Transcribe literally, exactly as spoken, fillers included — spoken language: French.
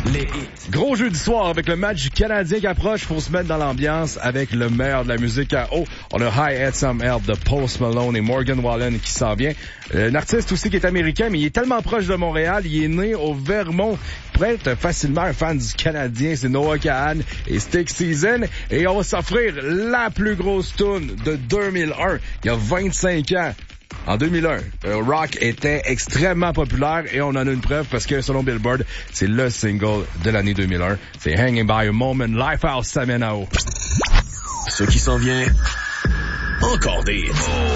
Les hits. Gros jeu du soir avec le match du Canadien qui approche. Faut se mettre dans l'ambiance avec le meilleur de la musique à haut. On a High Head Some Help de Post Malone et Morgan Wallen qui s'en vient. Un artiste aussi qui est américain, mais il est tellement proche de Montréal. Il est né au Vermont. Il pourrait être facilement un fan du Canadien. C'est Noah Kahan et Stick Season. Et on va s'offrir la plus grosse tune de deux mille un. Il y a vingt-cinq ans. En deux mille un, euh, rock était extrêmement populaire et on en a une preuve parce que selon Billboard, c'est le single de l'année deux mille un. C'est Hanging by a Moment, Lifehouse Samanao. Ce qui s'en vient, encore des hits.